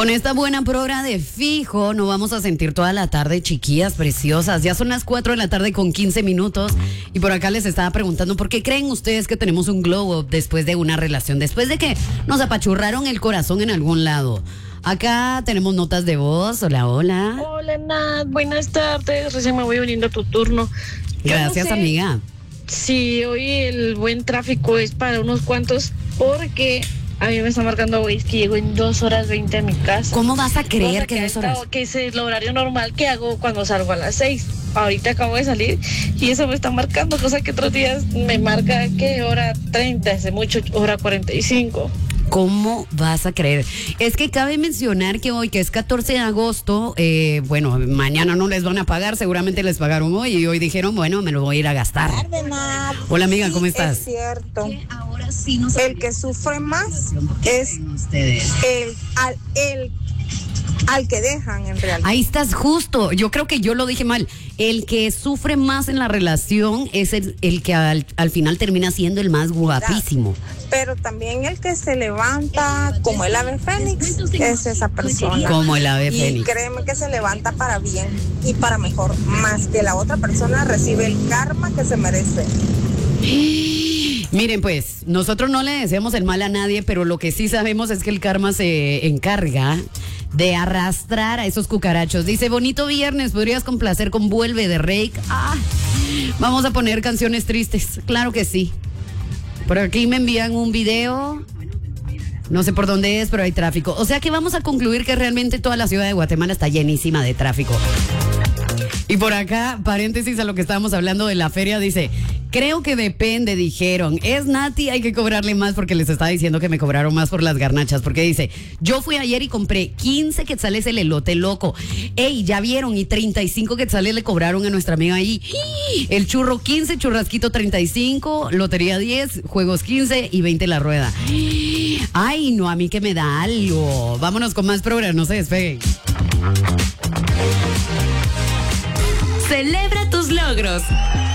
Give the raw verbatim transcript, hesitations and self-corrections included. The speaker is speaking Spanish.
Con esta buena progra de fijo, nos vamos a sentir toda la tarde, chiquillas preciosas. Ya son las cuatro de la tarde con quince minutos. Y por acá les estaba preguntando, ¿por qué creen ustedes que tenemos un glow up después de una relación? Después de que nos apachurraron el corazón en algún lado. Acá tenemos notas de voz. Hola, hola. Hola, Nat. Buenas tardes. Recién me voy uniendo a tu turno. Yo Gracias, no sé amiga. si hoy el buen tráfico es para unos cuantos, porque a mí me está marcando Waze que llego en dos horas veinte a mi casa. ¿Cómo vas a creer Cosa que que dos ha horas? estado- que es el horario normal que hago cuando salgo a las seis. Ahorita acabo de salir y eso me está marcando, cosa que otros días me marca que hora treinta, hace mucho, hora cuarenta y cinco. ¿Cómo vas a creer? Es que cabe mencionar que hoy, que es catorce de agosto, eh, bueno, mañana no les van a pagar, seguramente les pagaron hoy y hoy dijeron, bueno, me lo voy a ir a gastar. Hola, amiga, ¿cómo estás? Es cierto. El que sufre más es el al, el al que dejan en realidad. Ahí estás justo. Yo creo que yo lo dije mal. El que sufre más en la relación es el, el que al, al final termina siendo el más guapísimo. Pero también el que se levanta como el ave fénix es esa persona. Como el ave Y fénix. créeme que se levanta para bien y para mejor, más que la otra persona recibe el karma que se merece. Miren, pues, nosotros no le deseamos el mal a nadie, pero lo que sí sabemos es que el karma se encarga de arrastrar a esos cucarachos. Dice, bonito viernes, ¿podrías complacer con Vuelve de Rake? Ah, vamos a poner canciones tristes. Claro que sí. Por aquí me envían un video. No sé por dónde es, pero hay tráfico. O sea que vamos a concluir que realmente toda la ciudad de Guatemala está llenísima de tráfico. Y por acá, paréntesis a lo que estábamos hablando de la feria, dice, creo que depende, dijeron. Es Nati, hay que cobrarle más porque les estaba diciendo que me cobraron más por las garnachas. Porque dice, yo fui ayer y compré quince quetzales el elote loco. Ey, ya vieron, y treinta y cinco quetzales le cobraron a nuestra amiga ahí. El churro quince, churrasquito treinta y cinco, lotería diez, juegos quince y veinte la rueda. Ay, no, a mí que me da algo. Vámonos con más programas, no se despeguen. Celebra tus logros.